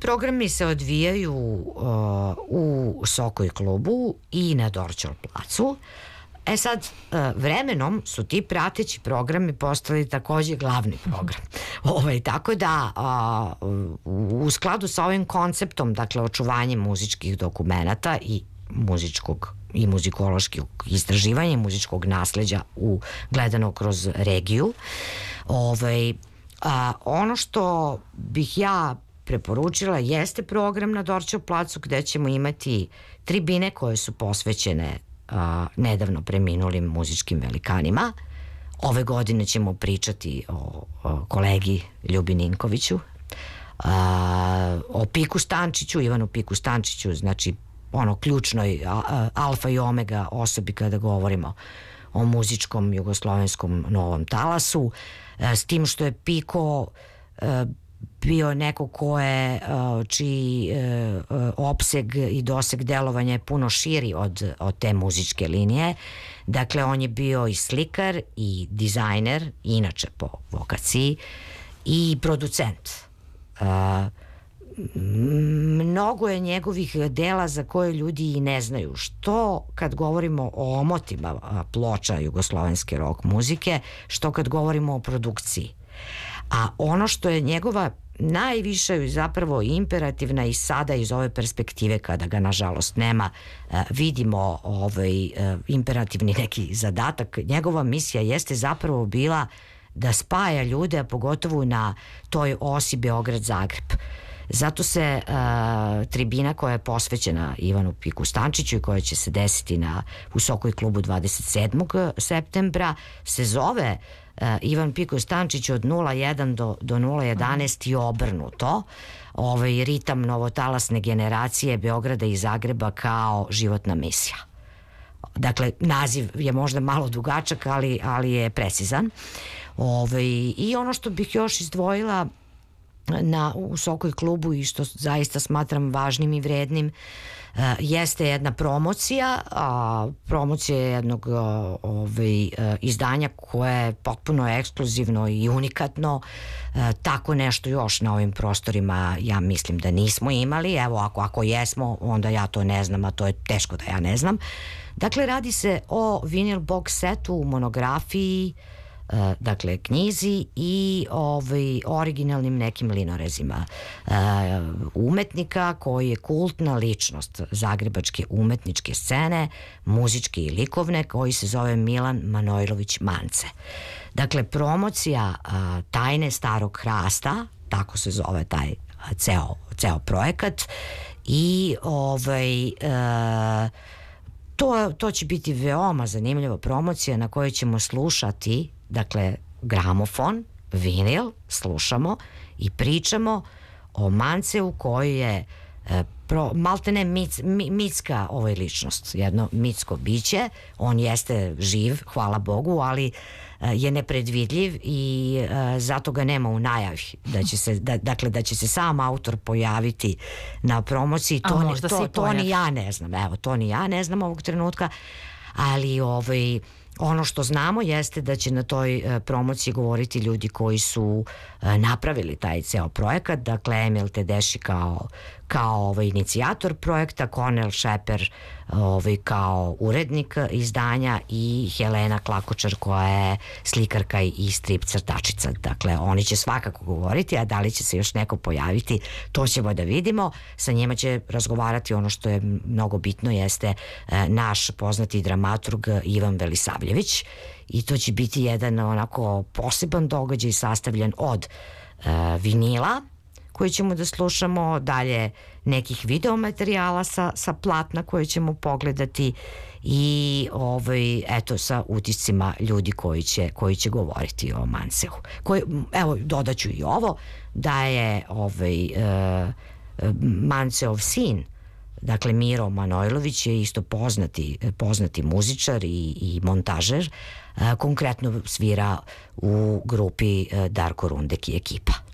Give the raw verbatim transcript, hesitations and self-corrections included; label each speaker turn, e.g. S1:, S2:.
S1: programi se odvijaju uh, u Sokoj klubu i na Dorćol placu. E sad, uh, vremenom su ti prateći programi postali takođe glavni program. Ovaj, tako da uh, u skladu sa ovim konceptom, dakle očuvanje muzičkih dokumenata i muzičkog i muzikološkog istraživanja i muzičkog nasleđa u, gledano kroz regiju. Ovaj, a, ono što bih ja preporučila jeste program na Dorćol placu gde ćemo imati tribine koje su posvećene a, nedavno preminulim muzičkim velikanima. Ove godine ćemo pričati o, o kolegi Ljubi Ninkoviću, a, o Piku Stančiću, Ivanu Piku Stančiću, znači ono ključnoj a, alfa i omega osobi kada govorimo o muzičkom jugoslovenskom novom talasu, a, s tim što je Piko a, bio neko ko je a, čiji a, opseg i doseg delovanja je puno širi od, od te muzičke linije. Dakle, on je bio i slikar i dizajner, inače po vokaciji, i producent. A, mnogo je njegovih dela za koje ljudi i ne znaju, što kad govorimo o omotima ploča jugoslovenske rock muzike, što kad govorimo o produkciji. A ono što je njegova najviše zapravo imperativna i sada iz ove perspektive kada ga nažalost nema vidimo ovaj imperativni neki zadatak, njegova misija jeste zapravo bila da spaja ljude, a pogotovo na toj osi Beograd-Zagreb. Zato se uh, tribina koja je posvećena Ivanu Piku Stančiću i koja će se desiti na, u Sokoj klubu dvadeset sedmog septembra se zove uh, Ivan Piko Stančić od nula jedan do, do nula jedanaest i obrnuto. Ovaj ritam novotalasne generacije Beograda i Zagreba kao životna misija. Dakle, naziv je možda malo dugačak, ali, ali je precizan. Ovaj, i ono što bih još izdvojila na, u Sokoj klubu i što zaista smatram važnim i vrednim uh, jeste jedna promocija a, promocija jednog a, ovaj, a, izdanja koje je potpuno ekskluzivno i unikatno. A, tako nešto još na ovim prostorima ja mislim da nismo imali. Evo, ako, ako jesmo, onda ja to ne znam, a to je teško da ja ne znam. Dakle, radi se o vinyl box setu u monografiji, Uh, dakle knjizi i ovaj, originalnim nekim linorezima uh, umetnika koji je kultna ličnost zagrebačke umetničke scene, muzičke i likovne, koji se zove Milan Manojlović Mance. Dakle, promocija uh, Tajne starog hrasta, tako se zove taj uh, ceo, ceo projekat, i ovaj uh, to, to će biti veoma zanimljiva promocija na kojoj ćemo slušati, dakle, gramofon, vinil, slušamo i pričamo o Manceu koji je e, pro, maltene mic, mi, mitska ovaj ličnost, jedno mitsko biće. On jeste živ, hvala Bogu, ali e, je nepredvidljiv i e, zato ga nema u najavi da će se, da, dakle, da će se sam autor pojaviti na promociji. To, ni, to, to ni ja ne znam, evo, to ni ja ne znam ovog trenutka, ali ovaj ono što znamo jeste da će na toj e, promociji govoriti ljudi koji su e, napravili taj ceo projekat, dakle Emil Tedeši kao, kao ovaj, inicijator projekta, Kornel Šeper ovaj, kao urednik izdanja i Helena Klakočar koja je slikarka i strip crtačica. Dakle, oni će svakako govoriti, a da li će se još neko pojaviti, to ćemo da vidimo. Sa njima će razgovarati ono što je mnogo bitno, jeste e, naš poznati dramaturg Ivan Velisavljević, i to će biti jedan onako poseban događaj sastavljen od e, vinila koje ćemo da slušamo, dalje nekih videomaterijala sa, sa platna koje ćemo pogledati i ovaj, eto, sa utiscima ljudi koji će, koji će govoriti o Manceu. Koji, evo, dodaću i ovo, da je ovaj, uh, Manceov sin, dakle Miro Manojlović, je isto poznati, poznati muzičar i, i montažer, uh, konkretno svira u grupi uh, Darko Rundek i ekipa.